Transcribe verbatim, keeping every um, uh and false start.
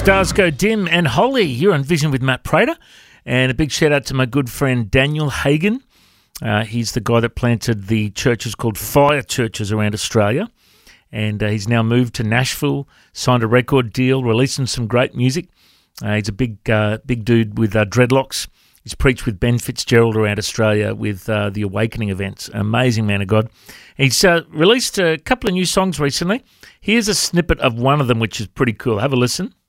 Stars Go Dim and Holly. You're on Vision with Matt Prater. And a big shout out to my good friend Daniel Hagen. Uh, he's the guy that planted the churches called Fire Churches around Australia. And uh, he's now moved to Nashville, signed a record deal, releasing some great music. Uh, he's a big uh, big dude with uh, dreadlocks. He's preached with Ben Fitzgerald around Australia with uh, the Awakening events. Amazing man of God. He's uh, released a couple of new songs recently. Here's a snippet of one of them, which is pretty cool. Have a listen.